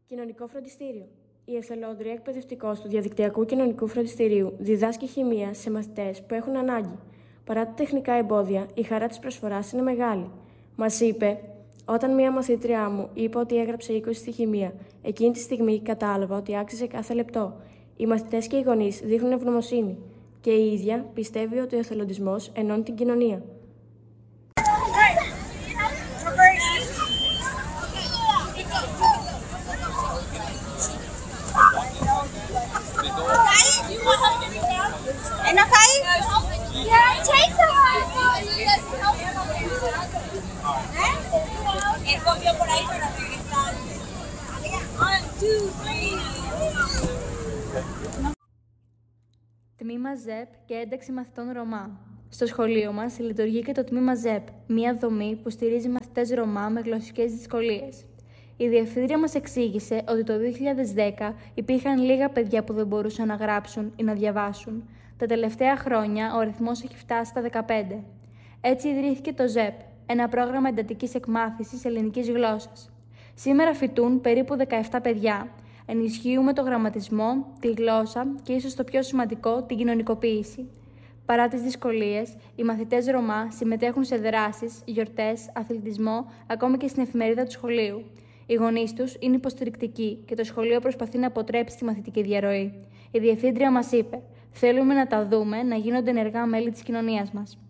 Κοινωνικό φροντιστήριο. Η εθελόντρια εκπαιδευτικός του διαδικτυακού κοινωνικού φροντιστηρίου διδάσκει χημεία σε μαθητές που έχουν ανάγκη. Παρά τα τεχνικά εμπόδια, η χαρά της προσφοράς είναι μεγάλη. Μας είπε, όταν μία μαθήτριά μου είπε ότι έγραψε 20 στη χημεία, εκείνη τη στιγμή κατάλαβα ότι άξιζε κάθε λεπτό. Οι μαθητές και οι γονείς δείχνουν ευγνωμοσύνη. Και η ίδια πιστεύει ότι ο εθελοντισμός ενώνει την κοινωνία. Ένα φάει? Έχω πιο por ahí para regresar. 1, 2, 3. Τμήμα ΖΕΠ και ένταξη μαθητών Ρωμά. Στο σχολείο μας λειτουργεί και το τμήμα ΖΕΠ, μια δομή που στηρίζει μαθητές Ρωμά με γλωσσικές δυσκολίες. Η διευθύντρια μας εξήγησε ότι το 2010 υπήρχαν λίγα παιδιά που δεν μπορούσαν να γράψουν ή να διαβάσουν. Τα τελευταία χρόνια ο αριθμός έχει φτάσει στα 15. Έτσι ιδρύθηκε το ΖΕΠ, ένα πρόγραμμα εντατικής εκμάθησης ελληνικής γλώσσας. Σήμερα φοιτούν περίπου 17 παιδιά. Ενισχύουμε το γραμματισμό, τη γλώσσα και ίσως το πιο σημαντικό, την κοινωνικοποίηση. Παρά τις δυσκολίες, οι μαθητές Ρωμά συμμετέχουν σε δράσεις, γιορτές, αθλητισμό, ακόμη και στην εφημερίδα του σχολείου. Οι γονείς τους είναι υποστηρικτικοί και το σχολείο προσπαθεί να αποτρέψει τη μαθητική διαρροή. Η διευθύντρια μας είπε: «Θέλουμε να τα δούμε να γίνονται ενεργά μέλη της κοινωνίας μας».